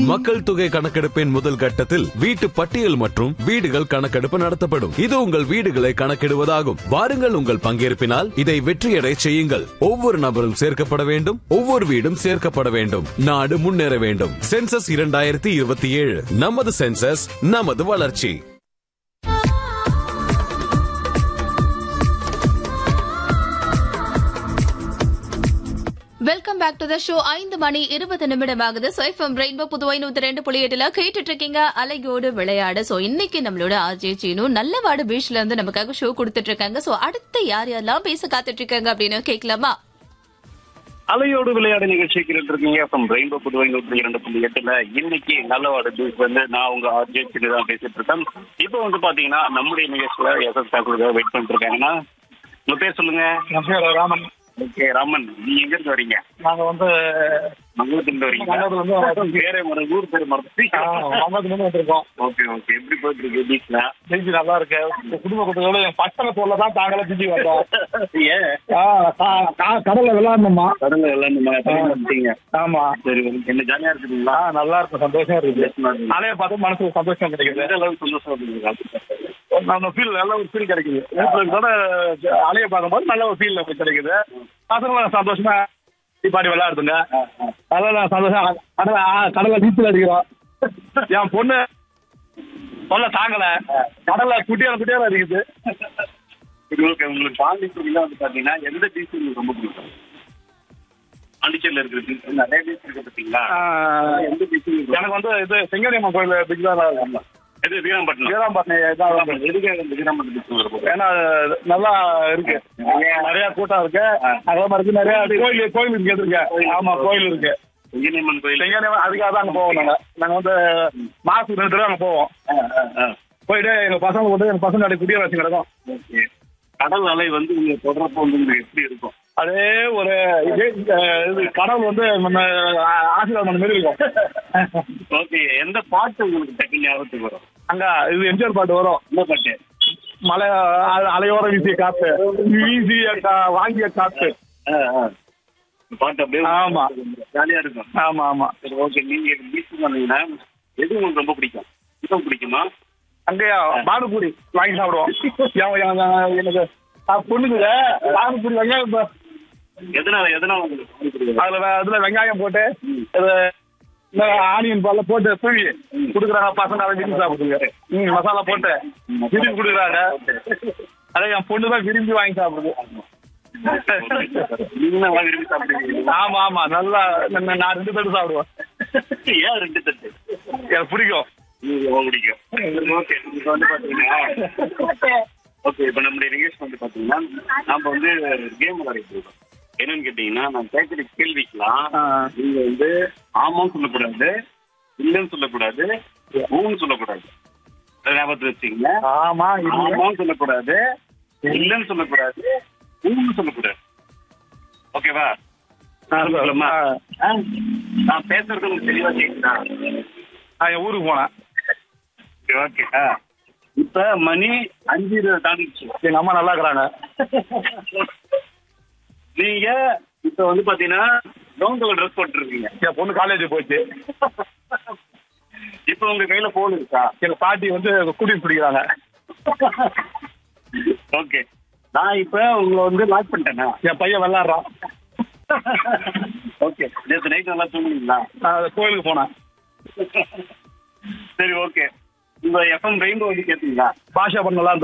மக்கள் தொகை கணக்கெடுப்பின் முதல் கட்டத்தில் வீட்டு பட்டியல் மற்றும் வீடுகள் கணக்கெடுப்பு நடத்தப்படும். இது உங்கள் வீடுகளை கணக்கிடுவதாகும். வாருங்கள், உங்கள் பங்கேற்பினால் இதை வெற்றியடை செய்யுங்கள். ஒவ்வொரு நபரும் சேர்க்கப்பட வேண்டும், ஒவ்வொரு வீடும் சேர்க்கப்பட வேண்டும். நாடு முன்னேற வேண்டும். சென்சஸ் 2027. நமது சென்சஸ், நமது வளர்ச்சி. Welcome back to the show. 5 மணி 20 நிமிடம் ஆகுது. எஃப்எம் ரெயின்போ புதுவை 102.8 கேட்டுட்டு இருக்கீங்க அலையோடு விளையாடு. சோ இன்னைக்கு நம்மளோட ஆர்ஜே சீனு நல்லவாடு பீச்ல இருந்து நமக்காக ஷோ கொடுத்துட்டு இருக்காங்க. சோ அடுத்து யார் யாரெல்லாம் பேச காத்துட்டு இருக்காங்க அப்படின்னு கேட்கலாமா? அலையோடு விளையாடு நிகழ்ச்சி கேட்டு இருக்கீங்க எஃப்எம் ரெயின்போ புதுவை 102.8. இன்னைக்கு நல்லவாடு பீச் வந்து நான் உங்க ஆர்ஜே சீனு தான் பேசிட்டு இருக்கேன். இப்போ வந்து பாத்தீங்கன்னா நம்முடைய நிகழ்ச்சியில எஸ்எஸ் தாக்கூர் வெயிட் பண்ணிட்டு இருக்காங்கன்னா, உங்க பேர் சொல்லுங்க. ராமன். ஓகே ராமன், நீங்க எங்க இருந்து வரீங்க? நாங்க வந்து மங்களத்துல வரீங்க. பேரே ஊர் பேர் மங்களத்துல வந்திருக்கோம். ஓகே ஓகே, எப்படி போயிட்டு இருக்கு பீச்ல? பீச் நல்லா இருக்கு. குடும்ப கூட்டத்தோட என் பசங்க சொல்ல தான் தாங்களே பீச்சு வந்தோம். கடல்ல விளையாடணுமா? கடல்ல விளையாடணுமா? ஆமா. சரி, என்ன ஜாலியா இருக்குதுங்களா? நல்லா இருக்கும், சந்தோஷமா இருக்குது. அலைய பார்த்து மனசுக்கு சந்தோஷம் கிடைக்குது. எந்த அளவுக்கு சந்தோஷமா இருக்குங்க? நம்ம ஃபீல் நல்ல ஒரு ஃபீல் கிடைக்குது. வீட்டுல அலைய பார்க்கும்போது நல்ல ஒரு ஃபீல் கிடைக்குது. பசங்க சந்தோஷமா பாடி விளையாடுதுங்க. அதெல்லாம் சந்தோஷம். கடலை நீச்சல் அடிக்கிறோம். என் பொண்ணு சொல்ல தாங்கல, கடலை குட்டியால அடிக்குது. உங்களுக்கு பாண்டிச்சேரியில வந்து பாத்தீங்கன்னா எந்த பீச் உங்களுக்கு ரொம்ப பிடிக்கும்? பாண்டிச்சேரியில இருக்கிற பீச் நிறைய பீச் இருக்கு பாத்தீங்களா? எந்த பீச்? எனக்கு வந்து இது செங்கனியம்மன் கோயில் பீச் தான் இருக்கும். எது? வீராம்பட்டினம். ஏன்னா நல்லா இருக்கு, நிறைய கூட்டம் இருக்கு. அதே மாதிரி நிறைய கோயில் இருக்கு. ஆமா, கோயில் இருக்கு. செங்கனியம்மன் கோயில். அதுக்காக தான் அங்க போவோம். நாங்க வந்து மாசத்துக்கு 2 தடவை அங்க போவோம். போயிட்டு எங்க பசங்க போட்டு எங்க பசங்க குடிய வச்சு கிடக்கும். கடல் அலை வந்து உங்க தொடர்பு வந்து உங்களுக்கு எப்படி இருக்கும்? அதே ஒரு கடவுள் வந்து ஆசீர்வாதம் மாரி இருக்கும். ஓகே, எந்த பாட்டு உங்களுக்கு டக்குன்னு ஞாபகத்துக்கு வரும்? அங்க இது எம்ஜிஆர் பாட்டு வரும். என்ன பாட்டு? மலை அலையோர வீசிய காத்து, வீசிய வாங்கிய காத்து பாட்டு அப்படியே. ஆமா, ஜாலியா இருக்கும். ஆமா ஆமா. சரி, ஓகே. நீங்க பீச்சுக்கு வந்தீங்கன்னா எது உங்களுக்கு ரொம்ப பிடிக்கும்? இன்னும் பிடிக்குமா? அங்கேயா பானுபூரி வாங்கி சாப்பிடுவோம். எனக்கு பொண்ணுங்க பானுபூரி வெங்காயம், எதனால உங்களுக்கு அதுல வெங்காயம் போட்டு ஆனியன் பால்ல போட்டு தூவி குடுக்குறாங்க. பசங்க அதை விரும்பி சாப்பிடுங்க. மசாலா போட்டு விரும்பி குடுக்குறாங்க. அதை என் பொண்ணு தான் விரும்பி வாங்கி சாப்பிடுது. விரும்பி சாப்பிடுவீங்க? ஆமா ஆமா, நல்லா. நான் 2 தட்டு சாப்பிடுவேன். ஏன் 2 தட்டு? எனக்கு பிடிக்கும். பிடிக்கும். ஓகே, இப்ப வந்து பாத்தீங்கன்னா ஓகே, இப்ப நம்முடைய நிகழ்ச்சி வந்து பாத்தீங்கன்னா நாம வந்து கேம் விளையாடிட்டு இருக்கோம். என்னன்னு கேட்டீங்கன்னா, நான் கேட்கிற கேள்விக்கலாம் நீங்க வந்து ஆமான்னு சொல்லக்கூடாது, இல்லன்னு சொல்லக்கூடாது, ஊன்னு சொல்லக்கூடாது. ஞாபகத்துல வச்சுக்கீங்க. ஆமான்னு சொல்லக்கூடாது, இல்லன்னு சொல்லக்கூடாது, ஊன்னு சொல்லக்கூடாது. ஓகேவா? சொல்லுமா? நான் பேசுறது உங்களுக்கு தெளிவா கேக்குதா? என் ஊருக்கு போனேன். ஓகே. இப்ப மணி 5:20 தாண்டிடுச்சு. எங்க அம்மா நல்லா இருக்கிறாங்க. நீங்க இப்ப வந்து பாத்தீங்கன்னா ப்ரௌன் கலர் ட்ரெஸ் போட்டுருக்கீங்க. என் பொண்ணு காலேஜ் போச்சு. இப்ப உங்க கையில போன் இருக்கா? எங்க பாட்டி வந்து கூட்டிட்டு பிடிக்கிறாங்க. ஓகே, நான் இப்ப உங்களை வந்து லாக் பண்ணிட்டேன்னா என் பையன் விளையாடுறான். ஓகே, நேற்று நைட் நல்லா தூங்குனீங்களா? கோயிலுக்கு போனேன். சரி, ஓகே. உங்க எஃப்எம் ரெயின்போ வந்து கேட்டீங்களா? பாஷா பண்ணலாம்.